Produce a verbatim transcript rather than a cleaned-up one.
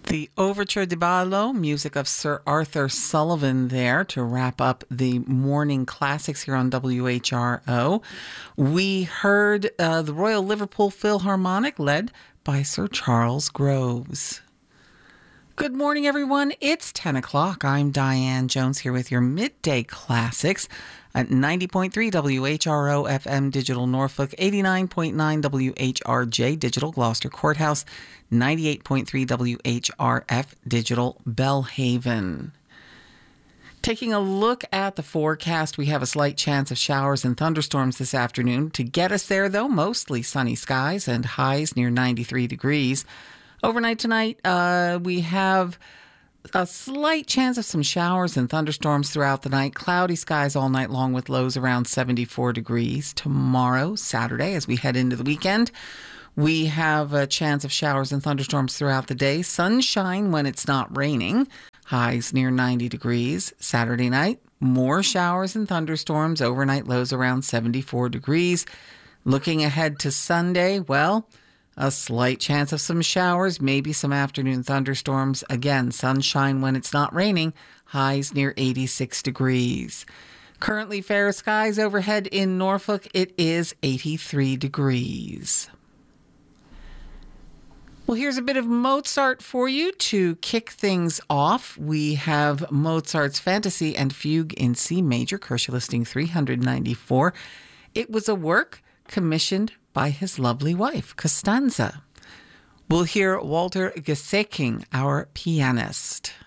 The Overture di Ballo, music of Sir Arthur Sullivan there to wrap up the morning classics here on W H R O. We heard uh, the Royal Liverpool Philharmonic led by Sir Charles Groves. Good morning, everyone. It's ten o'clock. I'm Diane Jones here with your midday classics at ninety point three W H R O F M Digital Norfolk, eighty-nine point nine W H R J Digital Gloucester Courthouse, ninety-eight point three W H R F Digital Belhaven. Taking a look at the forecast, we have a slight chance of showers and thunderstorms this afternoon. To get us there, though, mostly sunny skies and highs near ninety-three degrees. Overnight tonight, uh, we have a slight chance of some showers and thunderstorms throughout the night. Cloudy skies all night long with lows around seventy-four degrees. Tomorrow, Saturday, as we head into the weekend, we have a chance of showers and thunderstorms throughout the day. Sunshine when it's not raining. Highs near ninety degrees. Saturday night, more showers and thunderstorms. Overnight lows around seventy-four degrees. Looking ahead to Sunday, well, a slight chance of some showers, maybe some afternoon thunderstorms. Again, sunshine when it's not raining. Highs near eighty-six degrees. Currently fair skies overhead in Norfolk. It is eighty-three degrees. Well, here's a bit of Mozart for you to kick things off. We have Mozart's Fantasy and Fugue in C major, Kershaw listing three hundred ninety-four. It was a work commissioned by his lovely wife, Costanza. We'll hear Walter Geseking, our pianist.